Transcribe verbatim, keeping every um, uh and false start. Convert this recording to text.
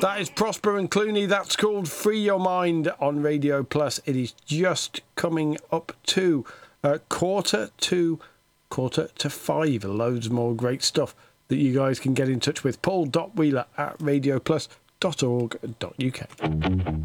That is Prosper and Clooney. That's called Free Your Mind on Radio Plus. It is just coming up to uh, quarter to quarter to five. Loads more great stuff that you guys can get in touch with. Paul dot Wheeler at radio plus dot org dot uk.